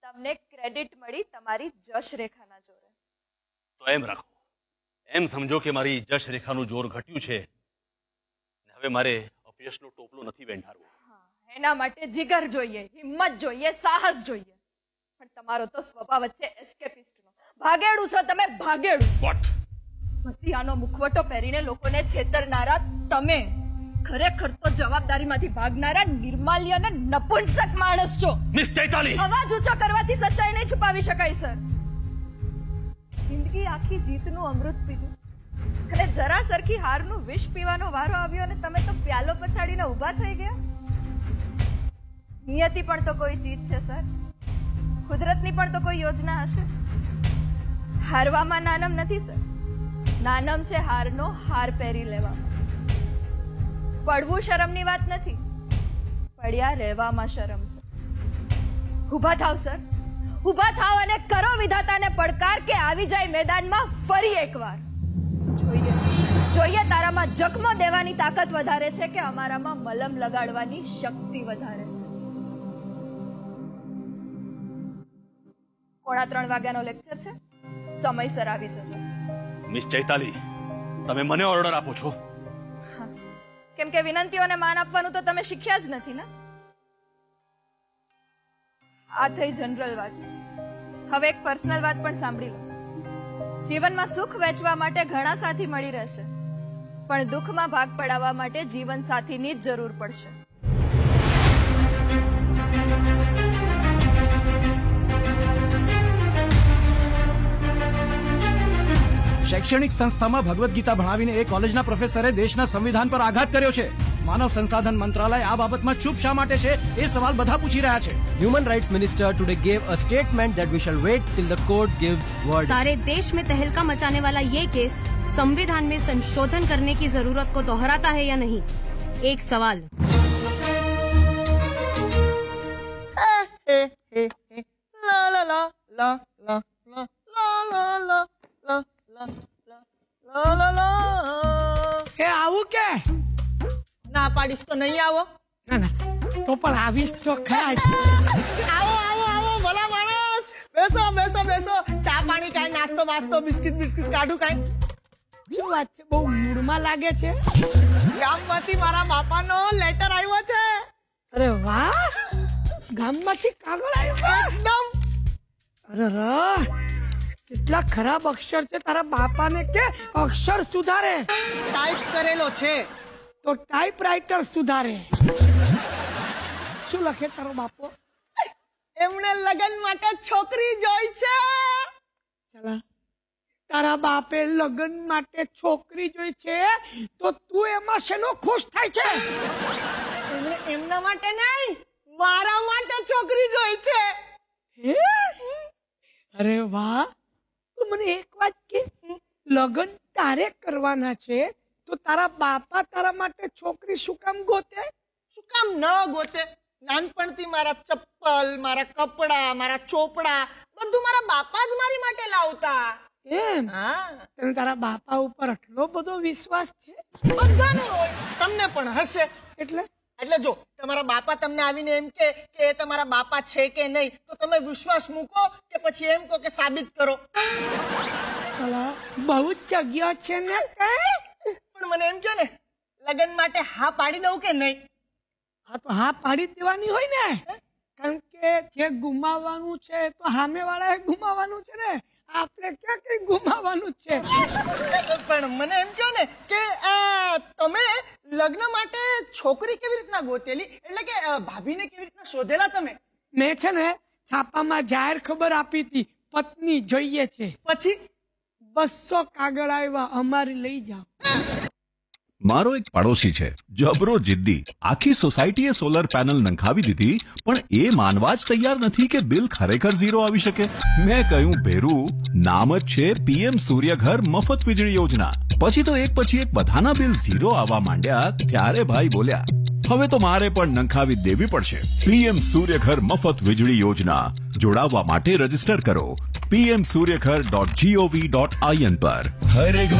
તમને ક્રેડિટ મળી તમારી જશ રેખાના જોરે. તો એમ રાખો, એમ સમજો કે મારી જશ રેખાનું જોર ઘટ્યું છે ને હવે મારે અપયશનો ટોપલો નથી વેંઢારવો. એના માટે જીગર જોઈએ, હિંમત જોઈએ, સાહસ જોઈએ. પણ તમારો તો સ્વભાવ છે એસ્કેપિસ્ટનો. ભાગેડું છો તમે, ભાગેડું. વોટ? મસીહાનો મુખવટો પહેરીને લોકોને છેતરનારા તમે ખરેખર તો જવાબદારીમાંથી ભાગનારા નિર્માલ્ય અને નપુંસક માણસ છો. મિસ ચૈતાલી, અવાજ ઊંચો કરવાથી સચ્ચાઈ નહીં છુપાવી શકાય સર. જિંદગી આખી જીતનું અમૃત પીધું અને જરા સરખી હારનું વિષ પીવાનો વારો આવ્યો અને તમે તો પ્યાલો પછાડીને ઊભા થઈ ગયા. નિયતિ પણ તો કોઈ ચીજ છે સર, કુદરતની પણ તો કોઈ યોજના હશે. હારવામાં નાનમ નથી સર, નાનમ છે હારનો હાર પહેરી લેવામાં. પડવું શરમની વાત નથી, પડ્યા રહેવામાં શરમ છે. ઊભા થાવ સર, ઊભા થાવ અને કરો વિધાતાને પડકાર કે આવી જાય મેદાનમાં ફરી એકવાર. જોઈએ જોઈએ તારામાં જખમો દેવાની તાકાત વધારે છે કે અમારામાં મલમ લગાડવાની શક્તિ વધારે છે. 3:15 વાગ્યાનો લેક્ચર છે, સમયસર આવી જજો. મિસ ચૈતાલી, તમે મને ઓર્ડર આપો છો? કેમ કે વિનંતીઓને માન આપવાનું તો તમે શીખ્યા જ નથી ને. આ થઈ જનરલ વાત. હવે એક પર્સનલ વાત પણ સાંભળી લો. જીવનમાં સુખ વહેંચવા માટે ઘણા સાથી મળી રહેશે, પણ દુઃખમાં ભાગ પડાવવા માટે જીવન સાથીની જ જરૂર પડશે. શૈક્ષણિક સંસ્થામાં ભગવદ્ ગીતા ભણાવીને એક કોલેજના પ્રોફેસરે દેશના સંવિધાન પર આઘાત કર્યો છે. માનવ સંસાધન મંત્રાલય આ બાબતમાં ચૂપ શા માટે છે એ સવાલ બધા પૂછી રહ્યા છે. Human Rights Minister today gave a statement that we shall wait till the court gives word. सारे देश में तहलका मचाने वाला ये केस संविधान में संशोधन करने की जरूरत को दोहराता है या नहीं? एक सवाल. ला ला ला ला ला ला ला ला ला ला ला ला. એ આવું કે ના પાડીશ તો નહીં આવો. ના ના તો પણ આવીશ તો ખરા જ. આવો આવો આવો ભલા માણસ, બેસો બેસો બેસો. ચા પાણી કાંઈ, નાસ્તો વાસ્તો, બિસ્કિટ બિસ્કિટ કાઢું કાંઈ? શું વાત છે, બહુ મૂડમાં લાગે છે. ગામમાંથી મારા બાપાનો લેટર આવ્યો છે. અરે વાહ, ગામમાંથી કાગળ આવ્યો એકદમ. અરે રા, કેટલા ખરાબ અક્ષર છે તારા બાપાને કે અક્ષર સુધારે. ટાઈપ કરેલો છે તો ટાઈપરાઇટર સુધારે. શું લખે તારો બાપો? એમણે લગ્ન માટે છોકરી જોઈ છે. ચલા, તારા બાપે લગ્ન માટે છોકરી જોઈ છે તો તું એમાં શેનો ખુશ થાય છે? એમણે એમના માટે નહીં, મારા માટે છોકરી જોઈ છે. હે? અરે વાહ, તું મને એક વાત કે, લગ્ન તારે કરવાના છે તો તારા બાપા તારા માટે છોકરી શું કામ ગોતે? શું કામ ન ગોતે? નાનપણથી મારા ચપ્પલ, મારા કપડા, મારા ચોપડા બધું મારા બાપા જ મારી માટે લાવતા. એમ? હા, તને તારા બાપા ઉપર આટલો બધો વિશ્વાસ છે? બધાને હોય, તમને પણ હશે. એટલે જો તમારા બાપા તમને આવીને એમ કે એ તમારા બાપા છે કે નહીં, તો તમે વિશ્વાસ મૂકો કે પછી એમ કહો કે સાબિત કરો? ચલા, બહુ જ જગ્યા છે ને. પણ મને એમ કહો ને, લગ્ન માટે હા પાડી દઉં કે નહીં? હા તો હા પાડી દેવાની હોય ને, કારણ કે જે ગુમાવવાનું છે તો સામે વાળાએ ગુમાવવાનું છે ને, આપણે ક્યાં કઈ ગુમાવવાનું છે. પણ મને એમ કહો ને કે તમે લગ્ન માટે છોકરી કેવી રીતના ગોતેલી, એટલે કે ભાભીને કેવી રીતના શોધેલા તમે? મેં છે ને છાપામાં જાહેર ખબર આપી હતી, પત્ની જોઈએ છે. પછી 200 કાગળ આવ્યા, અમારી લઈ જાઓ. મારો એક પાડોશી છે, જબરો જિદ્દી. આખી સોસાયટીએ સોલર પેનલ નંખાવી દીધી, પણ એ માનવા જ તૈયાર નથી કે બિલ ખરેખર ઝીરો આવી શકે. મેં કહ્યું, ભેરું, નામ જ છે પીએમ સૂર્યઘર મફત વીજળી યોજના. પછી તો એક પછી એક બધાના બિલ ઝીરો આવવા માંડ્યા. ત્યારે ભાઈ બોલ્યા, હવે તો મારે પણ નંખાવી દેવી પડશે. પીએમ સૂર્યઘર મફત વીજળી યોજના. જોડાવા માટે રજીસ્ટર કરો pmsuryaghar.gov.in પર.